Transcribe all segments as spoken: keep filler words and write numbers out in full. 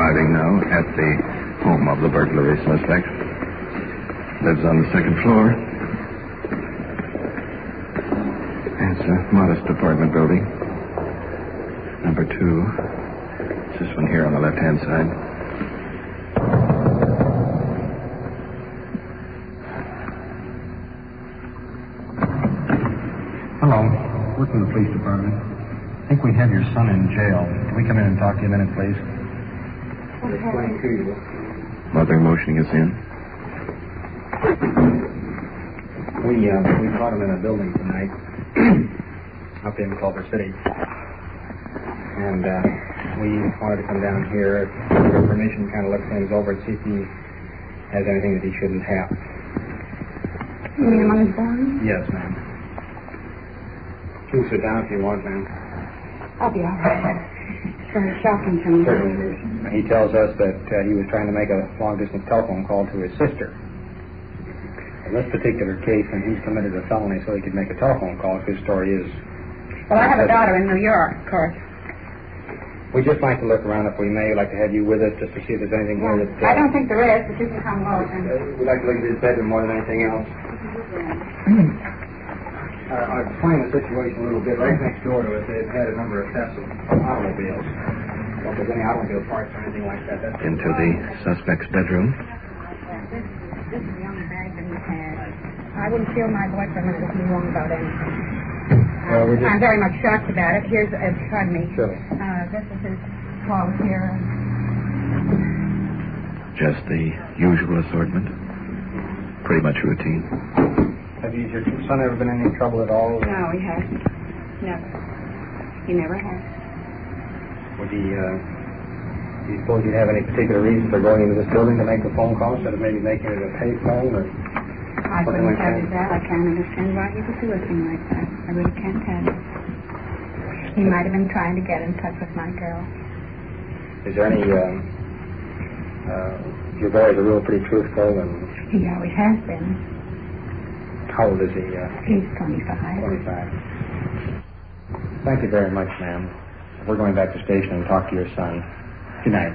arriving now at the home of the burglary suspect. Lives on the second floor. It's a modest apartment building. Number two. It's this one here on the left-hand side. Hello. We're from the police department. I think we have your son in jail. Can we come in and talk to you a minute, please? Explain to you. Mother motioning us in. We uh, we caught him in a building tonight up in Culver City. And uh, we wanted to come down here, with your permission, kind of look things over and see if he has anything that he shouldn't have. You mean on his bond? Yes, ma'am. You can sit down if you want, ma'am. I'll be all right. It's very shocking to me. Certainly. He tells us that uh, he was trying to make a long-distance telephone call to his sister. In this particular case, and he's committed a felony so he could make a telephone call, his story is... Well, I have a daughter in New York, of course. We'd just like to look around, if we may. We'd like to have you with us just to see if there's anything here that... Uh, I don't think there is, but you can come over. Uh, we'd like to look at his bedroom more than anything else. Uh, I'll explain the situation a little bit. Right next door to us, they've had a number of thefts of automobiles. Well, if there's any automobile parts or anything like that, that's... Into the suspect's bedroom. This, this is the only bag that he's had. I wouldn't feel my boy for a minute if he wrong about anything. Well, we're just... I'm very much shocked about it. Here's, uh, pardon me. Sure. Uh, this is his clothes here. Just the usual assortment. Pretty much routine. Have you, your son ever been in any trouble at all? No, he hasn't. Never. He never has. Would he, uh, do you suppose you'd have any particular reason for going into this building to make a phone call instead of maybe making it a pay phone or I something couldn't like tell that? you that. I can't understand why he would do a thing like that. I really can't tell you. He might have been trying to get in touch with my girl. Is there any, uh, uh, your boys are real pretty truthful and... He always has been. How old is he? Uh, He's twenty-five. twenty-five. Thank you very much, ma'am. We're going back to station and talk to your son. Good night.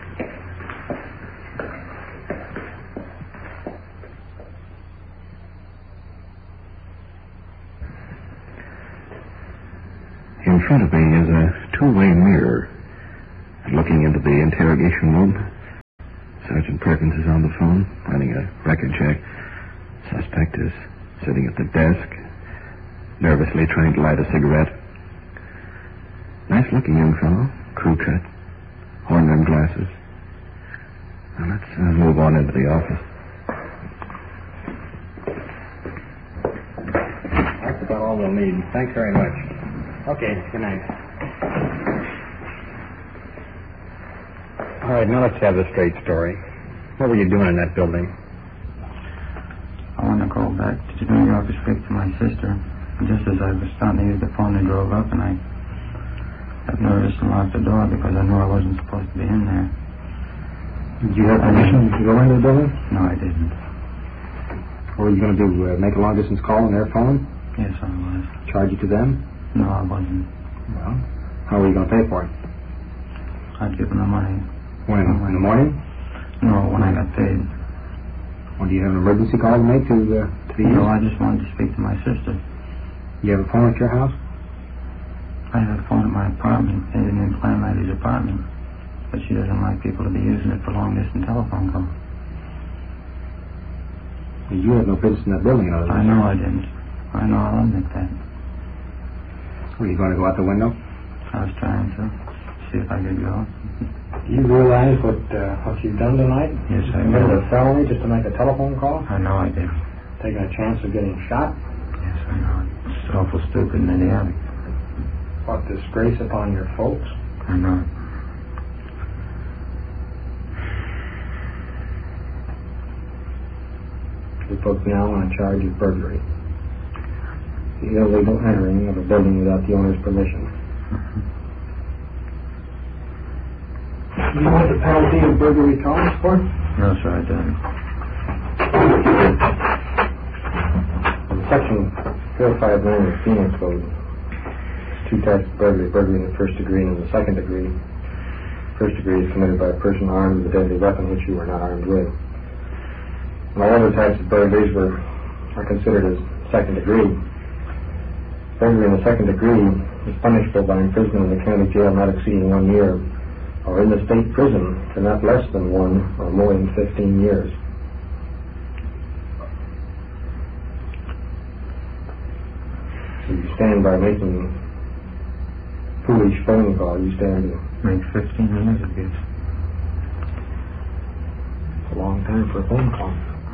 In front of me is a two-way mirror. Looking into the interrogation room, Sergeant Perkins is on the phone, running a record check. Suspect is sitting at the desk, nervously trying to light a cigarette. Nice-looking young fellow, crew cut, horn-rimmed glasses. Now let's uh, move on into the office. That's about all we'll need. Thanks very much. Okay, good night. All right, now let's have the straight story. What were you doing in that building? I want to go back to New York to speak to my sister. Just as I was starting to use the phone, they drove up, and I got nervous and locked the door because I knew I wasn't supposed to be in there. Did you have permission to go into the building? No, I didn't. What were you going to do, uh, make a long-distance call on their phone? Yes, I was. Charge it to them? No, I wasn't. Well, how were you going to pay for it? I'd given the money. When? In the morning? No, when I got paid. Or do you have an emergency call to make to, uh, to the... No, I just wanted to speak to my sister. You have a phone at your house? I have a phone at my apartment. They didn't even claim that his apartment. But she doesn't like people to be using it for long-distance telephone calls. You have no business in that building, in other words. I know I didn't. I know, I'll admit that. Were you going to go out the window? I was trying to see if I could go. Do you realize what uh, what you've done tonight? Yes, I You committed know. a felony just to make a telephone call? I know I did. Taking a chance of getting shot? Yes, I know. It's awful stupid and idiotic. What disgrace upon your folks? I know. You folks now on a charge of burglary. The illegal entering of a building without the owner's permission. Do you want the penalty of burglary calls for? No, sir, I don't. Section four five nine of the Penal Code. Two types of burglary, burglary in the first degree and in the second degree. First degree is committed by a person armed with a deadly weapon which you were not armed with. And all other types of burglaries were are considered as second degree. Burglary in the second degree is punishable by imprisonment in the county jail not exceeding one year, or in the state prison for not less than one or more than fifteen years. So you stand by making foolish phone call, you stand to Make fifteen years of this. It's a long time for a phone call.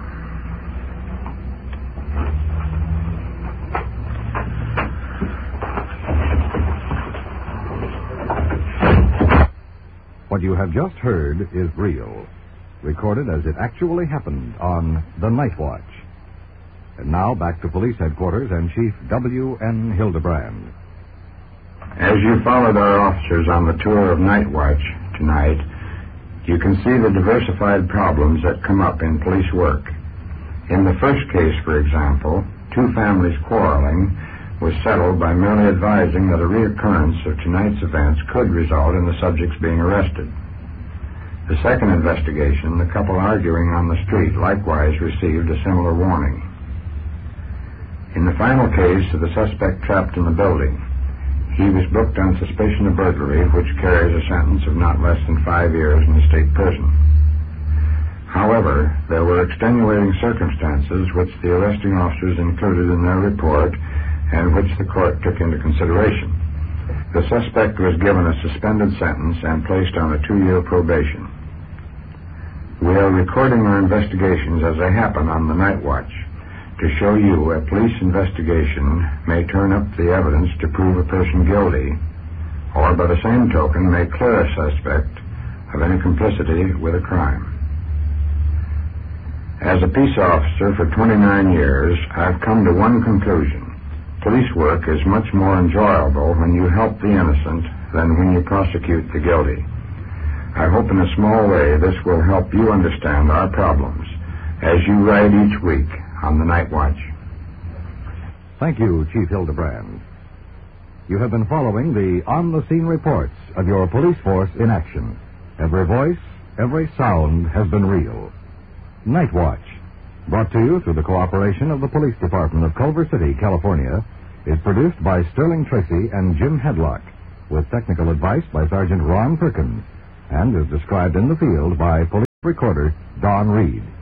What you have just heard is real, recorded as it actually happened on The Night Watch. And now back to police headquarters and Chief W N Hildebrand. As you followed our officers on the tour of Night Watch tonight, you can see the diversified problems that come up in police work. In the first case, for example, two families quarreling was settled by merely advising that a reoccurrence of tonight's events could result in the subjects being arrested. The second investigation, the couple arguing on the street, likewise received a similar warning. In the final case of the suspect trapped in the building, he was booked on suspicion of burglary, which carries a sentence of not less than five years in the state prison. However, there were extenuating circumstances which the arresting officers included in their report and which the court took into consideration. The suspect was given a suspended sentence and placed on a two-year probation. We are recording our investigations as they happen on the Night Watch to show you a police investigation may turn up the evidence to prove a person guilty, or by the same token may clear a suspect of any complicity with a crime. As a peace officer for twenty-nine years, I've come to one conclusion. Police work is much more enjoyable when you help the innocent than when you prosecute the guilty. I hope in a small way this will help you understand our problems as you ride each week on the Night Watch. Thank you, Chief Hildebrand. You have been following the on-the-scene reports of your police force in action. Every voice, every sound has been real. Night Watch, brought to you through the cooperation of the Police Department of Culver City, California, is produced by Sterling Tracy and Jim Hedlock, with technical advice by Sergeant Ron Perkins, and is described in the field by Police Recorder Don Reed.